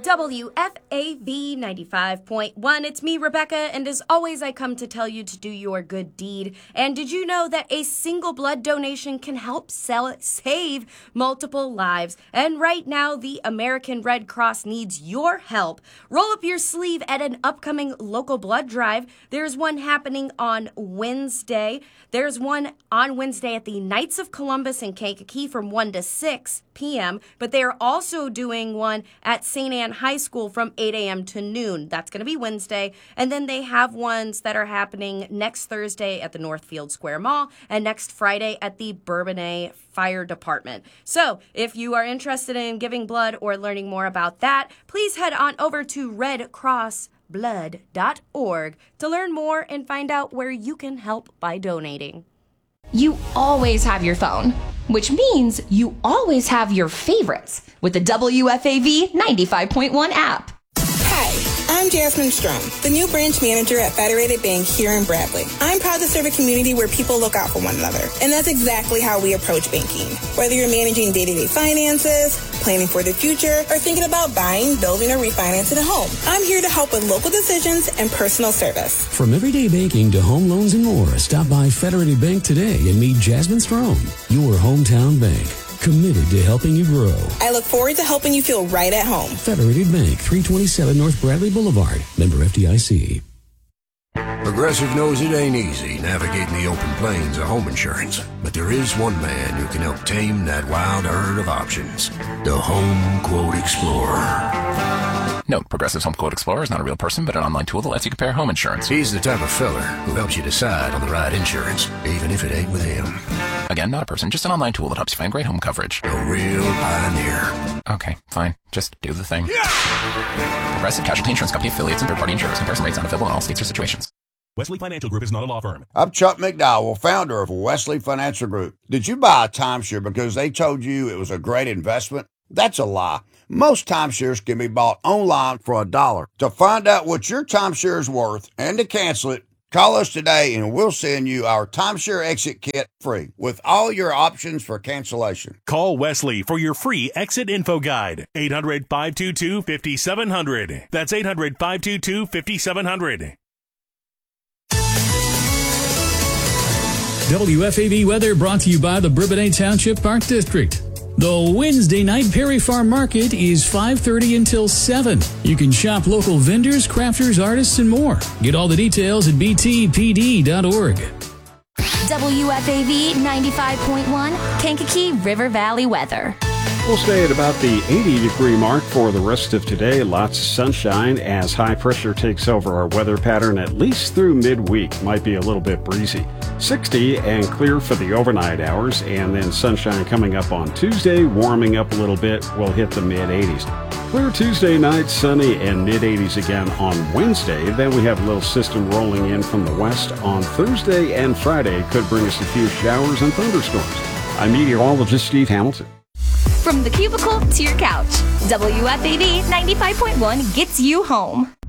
WFAV 95.1. It's me, Rebecca, and as always, I come to tell you to do your good deed. And did you know that a single blood donation can help save multiple lives? And right now, the American Red Cross needs your help. Roll up your sleeve at an upcoming local blood drive. There's one happening on Wednesday. There's one on Wednesday at the Knights of Columbus in Kankakee from 1 to 6 p.m., but they are also doing one at St. Anne High School from 8 a.m. to noon. That's going to be Wednesday. And then they have ones that are happening next Thursday at the Northfield Square Mall and next Friday at the Bourbonnais Fire Department. So if you are interested in giving blood or learning more about that, please head on over to redcrossblood.org to learn more and find out where you can help by donating. You always have your phone, which means you always have your favorites with the WFAV 95.1 app. Hi, I'm Jasmine Strum, the new branch manager at Federated Bank here in Bradley. I'm proud to serve a community where people look out for one another, and that's exactly how we approach banking. Whether you're managing day-to-day finances, planning for the future, or thinking about buying, building, or refinancing a home, I'm here to help with local decisions and personal service. From everyday banking to home loans and more, stop by Federated Bank today and meet Jasmine Strom, your hometown bank. Committed to helping you grow. I look forward to helping you feel right at home. Federated Bank, 327 North Bradley Boulevard. Member FDIC. Progressive knows it ain't easy navigating the open plains of home insurance, but there is one man who can help tame that wild herd of options. The Home Quote Explorer. Note, Progressive's Home Quote Explorer is not a real person, but an online tool that lets you compare home insurance. He's the type of feller who helps you decide on the right insurance, even if it ain't with him. Again, not a person, just an online tool that helps you find great home coverage. A real pioneer. Okay, fine. Just do the thing. Progressive Casualty Insurance Company affiliates and third-party insurers. Comparison rates not available in all states or situations. Wesley Financial Group is not a law firm. I'm Chuck McDowell, founder of Wesley Financial Group. Did you buy a timeshare because they told you it was a great investment? That's a lie. Most timeshares can be bought online for $1. To find out what your timeshare is worth and to cancel it, call us today and we'll send you our timeshare exit kit free with all your options for cancellation. Call Wesley for your free exit info guide. 800-522-5700. That's 800-522-5700. WFAV weather brought to you by the Bourbonnais Township Park District. The Wednesday night Perry Farm Market is 5:30 until 7. You can shop local vendors, crafters, artists, and more. Get all the details at btpd.org. WFAV 95.1 Kankakee River Valley weather. We'll stay at about the 80-degree mark for the rest of today. Lots of sunshine as high pressure takes over our weather pattern at least through midweek. Might be a little bit breezy. 60 and clear for the overnight hours, and then sunshine coming up on Tuesday, warming up a little bit. We'll hit the mid-80s. Clear Tuesday night, sunny and mid-80s again on Wednesday. Then we have a little system rolling in from the west on Thursday and Friday. Could bring us a few showers and thunderstorms. I'm meteorologist Steve Hamilton. From the cubicle to your couch, WFAV 95.1 gets you home.